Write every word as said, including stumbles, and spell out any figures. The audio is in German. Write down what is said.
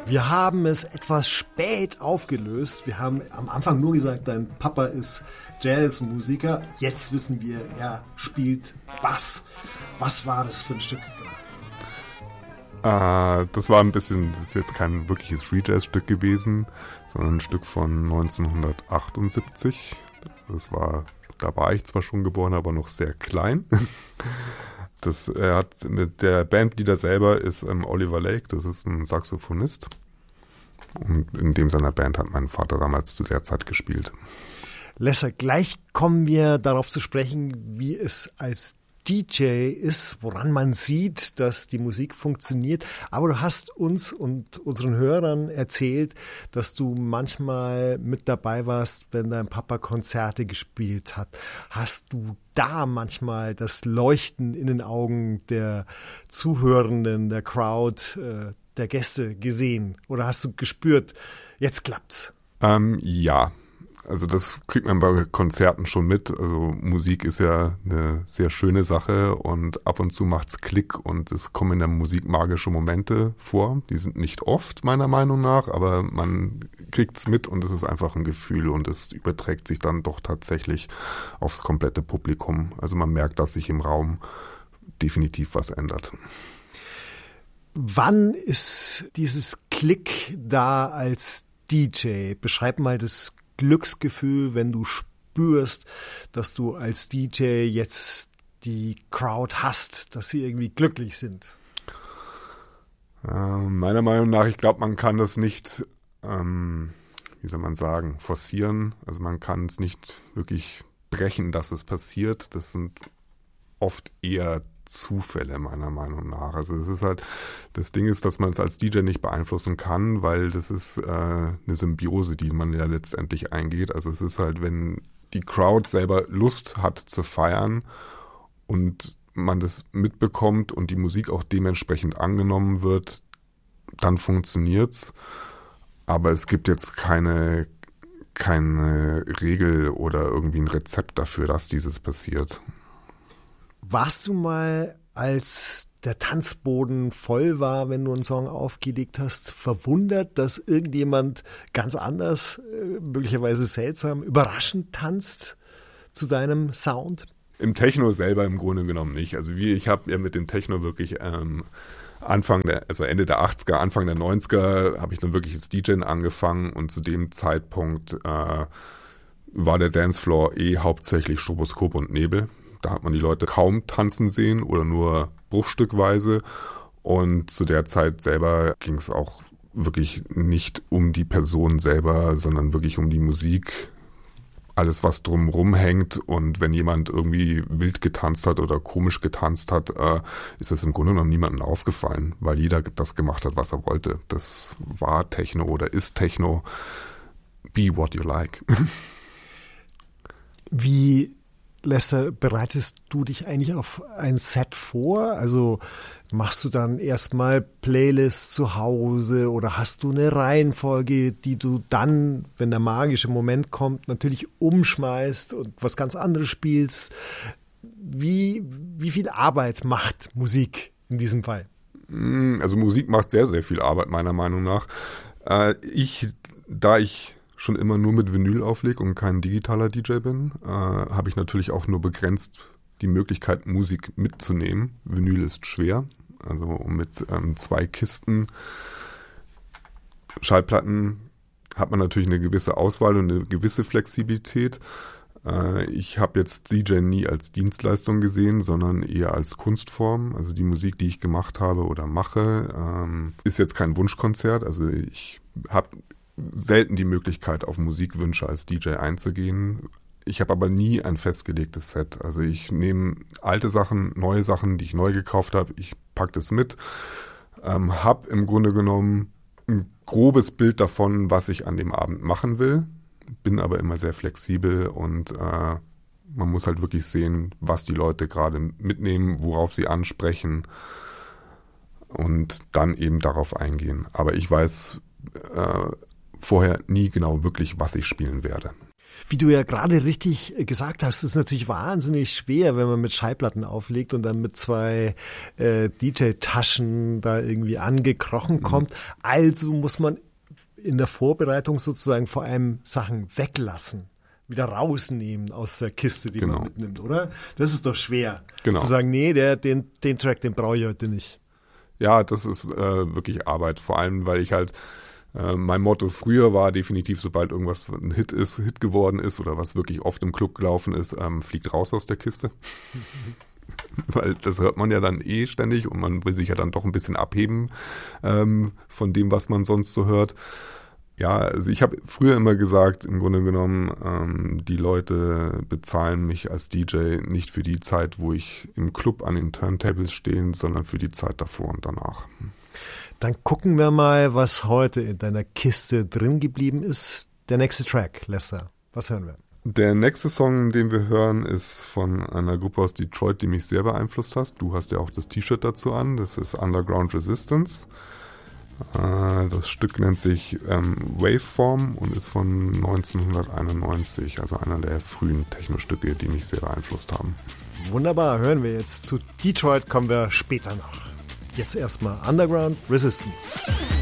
Wir haben es etwas spät aufgelöst. Wir haben am Anfang nur gesagt, dein Papa ist Jazzmusiker. Jetzt wissen wir, er spielt Bass. Was war das für ein Stück? Äh, das war ein bisschen, das ist jetzt kein wirkliches Free Jazz Stück gewesen, sondern ein Stück von neunzehnhundertachtundsiebzig. Das war, da war ich zwar schon geboren, aber noch sehr klein. Das, er hat mit der Bandleader selber ist ähm, Oliver Lake, das ist ein Saxophonist. Und in dem seiner Band hat mein Vater damals zu der Zeit gespielt. Lesser, gleich kommen wir darauf zu sprechen, wie es als D J ist, woran man sieht, dass die Musik funktioniert. Aber du hast uns und unseren Hörern erzählt, dass du manchmal mit dabei warst, wenn dein Papa Konzerte gespielt hat. Hast du da manchmal das Leuchten in den Augen der Zuhörenden, der Crowd, äh, der Gäste gesehen? Oder hast du gespürt, jetzt klappt's? Ähm, ja. Also das kriegt man bei Konzerten schon mit. Also Musik ist ja eine sehr schöne Sache und ab und zu macht's Klick und es kommen in der Musik magische Momente vor. Die sind nicht oft, meiner Meinung nach, aber man kriegt's mit und es ist einfach ein Gefühl und es überträgt sich dann doch tatsächlich aufs komplette Publikum. Also man merkt, dass sich im Raum definitiv was ändert. Wann ist dieses Klick da als D J? Beschreib mal das Glücksgefühl, wenn du spürst, dass du als D J jetzt die Crowd hast, dass sie irgendwie glücklich sind? Äh, meiner Meinung nach, ich glaube, man kann das nicht, ähm, wie soll man sagen, forcieren. Also man kann es nicht wirklich brechen, dass es passiert. Das sind oft eher Zufälle, meiner Meinung nach. Also es ist halt, das Ding ist, dass man es als D J nicht beeinflussen kann, weil das ist äh, eine Symbiose, die man ja letztendlich eingeht. Also es ist halt, wenn die Crowd selber Lust hat zu feiern und man das mitbekommt und die Musik auch dementsprechend angenommen wird, dann funktioniert's. Aber es gibt jetzt keine, keine Regel oder irgendwie ein Rezept dafür, dass dieses passiert. Warst du mal, als der Tanzboden voll war, wenn du einen Song aufgelegt hast, verwundert, dass irgendjemand ganz anders, möglicherweise seltsam, überraschend tanzt zu deinem Sound? Im Techno selber im Grunde genommen nicht. Also wie ich habe ja mit dem Techno wirklich ähm, Anfang der, also Ende der achtziger, Anfang der neunziger habe ich dann wirklich als D J angefangen und zu dem Zeitpunkt äh, war der Dancefloor eh hauptsächlich Stroboskop und Nebel. Da hat man die Leute kaum tanzen sehen oder nur bruchstückweise. Und zu der Zeit selber ging es auch wirklich nicht um die Person selber, sondern wirklich um die Musik. Alles, was drumrum hängt. Und wenn jemand irgendwie wild getanzt hat oder komisch getanzt hat, äh, ist das im Grunde genommen niemandem aufgefallen, weil jeder das gemacht hat, was er wollte. Das war Techno oder ist Techno. Be what you like. Wie Lester, bereitest du dich eigentlich auf ein Set vor? Also machst du dann erstmal Playlists zu Hause oder hast du eine Reihenfolge, die du dann, wenn der magische Moment kommt, natürlich umschmeißt und was ganz anderes spielst? Wie, wie viel Arbeit macht Musik in diesem Fall? Also Musik macht sehr, sehr viel Arbeit, meiner Meinung nach. Äh, ich, da ich schon immer nur mit Vinyl auflege und kein digitaler D J bin, äh, habe ich natürlich auch nur begrenzt die Möglichkeit, Musik mitzunehmen. Vinyl ist schwer, also mit ähm, zwei Kisten Schallplatten hat man natürlich eine gewisse Auswahl und eine gewisse Flexibilität. Äh, ich habe jetzt D J nie als Dienstleistung gesehen, sondern eher als Kunstform. Also die Musik, die ich gemacht habe oder mache, ähm, ist jetzt kein Wunschkonzert. Also ich habe selten die Möglichkeit, auf Musikwünsche als D J einzugehen. Ich habe aber nie ein festgelegtes Set. Also ich nehme alte Sachen, neue Sachen, die ich neu gekauft habe, ich packe das mit, ähm, habe im Grunde genommen ein grobes Bild davon, was ich an dem Abend machen will, bin aber immer sehr flexibel und äh, man muss halt wirklich sehen, was die Leute gerade mitnehmen, worauf sie ansprechen und dann eben darauf eingehen. Aber ich weiß äh, vorher nie genau wirklich, was ich spielen werde. Wie du ja gerade richtig gesagt hast, ist natürlich wahnsinnig schwer, wenn man mit Schallplatten auflegt und dann mit zwei äh, D J-Taschen da irgendwie angekrochen kommt. Mhm. Also muss man in der Vorbereitung sozusagen vor allem Sachen weglassen, wieder rausnehmen aus der Kiste, die genau. man mitnimmt, oder? Das ist doch schwer, genau. zu sagen, nee, der, den, den Track, den brauche ich heute nicht. Ja, das ist äh, wirklich Arbeit, vor allem, weil ich halt mein Motto früher war definitiv, sobald irgendwas ein Hit ist, Hit geworden ist oder was wirklich oft im Club gelaufen ist, ähm, fliegt raus aus der Kiste. Weil das hört man ja dann eh ständig und man will sich ja dann doch ein bisschen abheben ähm, von dem, was man sonst so hört. Ja, also ich habe früher immer gesagt, im Grunde genommen, ähm, die Leute bezahlen mich als D J nicht für die Zeit, wo ich im Club an den Turntables stehe, sondern für die Zeit davor und danach. Dann gucken wir mal, was heute in deiner Kiste drin geblieben ist. Der nächste Track, Lester. Was hören wir? Der nächste Song, den wir hören, ist von einer Gruppe aus Detroit, die mich sehr beeinflusst hat. Du hast ja auch das T-Shirt dazu an. Das ist Underground Resistance. Das Stück nennt sich ähm, Waveform und ist von neunzehnhunderteinundneunzig, also einer der frühen Techno-Stücke, die mich sehr beeinflusst haben. Wunderbar, hören wir jetzt. Zu Detroit kommen wir später noch. Jetzt erstmal Underground Resistance.